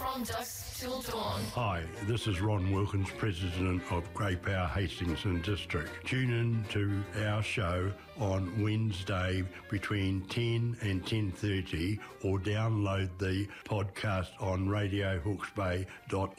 From dusk till dawn. Hi, this is Ron Wilkins, President of Grey Power Hastings and District. Tune in to our show on Wednesday between 10 and 10:30 or download the podcast on radiohawksbay.org.nz.